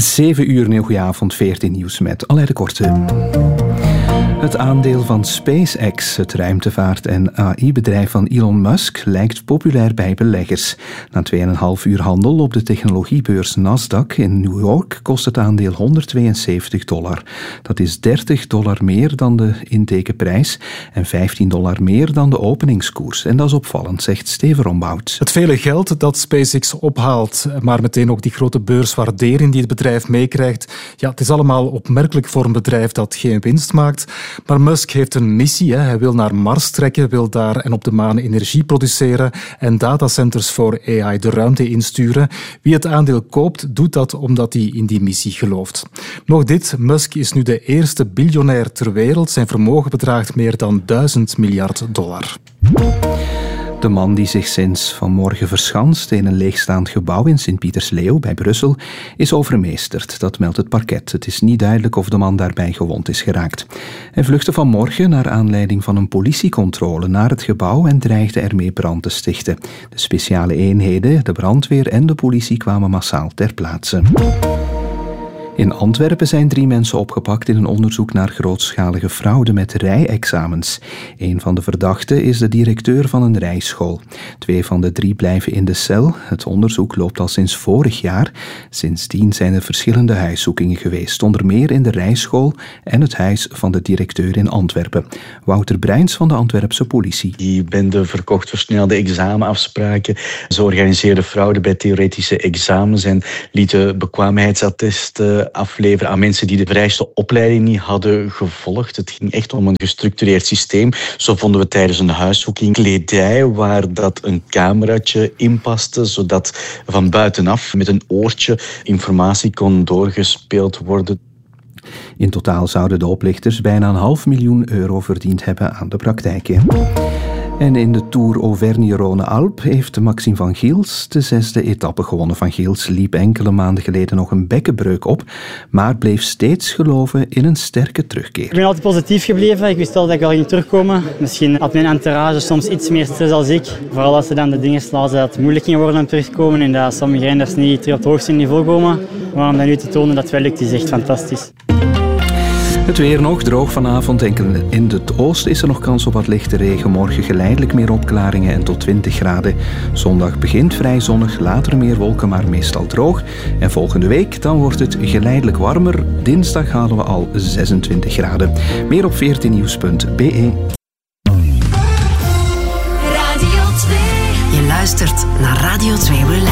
7 uur, een goeie avond, 14 nieuws met Alain de Korte. Het aandeel van SpaceX, het ruimtevaart- en AI-bedrijf van Elon Musk, lijkt populair bij beleggers. Na 2,5 uur handel op de technologiebeurs Nasdaq in New York kost het aandeel $172. Dat is $30 meer dan de intekenprijs en $15 meer dan de openingskoers. En dat is opvallend, zegt Steven Rombout. Het vele geld dat SpaceX ophaalt, maar meteen ook die grote beurswaardering die het bedrijf meekrijgt, ja, het is allemaal opmerkelijk voor een bedrijf dat geen winst maakt. Maar Musk heeft een missie. Hij wil naar Mars trekken, wil daar en op de maan energie produceren en datacenters voor AI de ruimte insturen. Wie het aandeel koopt, doet dat omdat hij in die missie gelooft. Nog dit, Musk is nu de eerste biljonair ter wereld. Zijn vermogen bedraagt meer dan $1000 miljard. De man die zich sinds vanmorgen verschanst in een leegstaand gebouw in Sint-Pietersleeuw bij Brussel is overmeesterd, dat meldt het parket. Het is niet duidelijk of de man daarbij gewond is geraakt. Hij vluchtte vanmorgen naar aanleiding van een politiecontrole naar het gebouw en dreigde ermee brand te stichten. De speciale eenheden, de brandweer en de politie kwamen massaal ter plaatse. In Antwerpen zijn 3 mensen opgepakt in een onderzoek naar grootschalige fraude met rijexamens. Een van de verdachten is de directeur van een rijschool. 2 van de 3 blijven in de cel. Het onderzoek loopt al sinds vorig jaar. Sindsdien zijn er verschillende huiszoekingen geweest, onder meer in de rijschool en het huis van de directeur in Antwerpen. Wouter Breins van de Antwerpse politie. Die bende verkocht versnelde examenafspraken. Ze organiseerden fraude bij theoretische examens en lieten bekwaamheidsattesten afleveren aan mensen die de vereiste opleiding niet hadden gevolgd. Het ging echt om een gestructureerd systeem. Zo vonden we tijdens een huiszoeking kledij waar dat een cameraatje in paste, zodat van buitenaf met een oortje informatie kon doorgespeeld worden. In totaal zouden de oplichters bijna €500.000 verdiend hebben aan de praktijken. En in de Tour Auvergne-Rhône-Alpes heeft Maxime van Giels de 6e etappe gewonnen. Van Giels liep enkele maanden geleden nog een bekkenbreuk op, maar bleef steeds geloven in een sterke terugkeer. Ik ben altijd positief gebleven. Ik wist al dat ik al ging terugkomen. Misschien had mijn entourage soms iets meer stress als ik. Vooral als ze dan de dingen slazen dat het moeilijk ging worden om terug te komen en dat sommige renners niet terug op het hoogste niveau komen. Maar om dat nu te tonen dat het wel lukt, is echt fantastisch. Het weer nog, droog vanavond. Enkel in het oosten is er nog kans op wat lichte regen. Morgen geleidelijk meer opklaringen en tot 20 graden. Zondag begint vrij zonnig, later meer wolken, maar meestal droog. En volgende week dan wordt het geleidelijk warmer. Dinsdag halen we al 26 graden. Meer op 14nieuws.be. Radio 2. Je luistert naar Radio 2 Relax.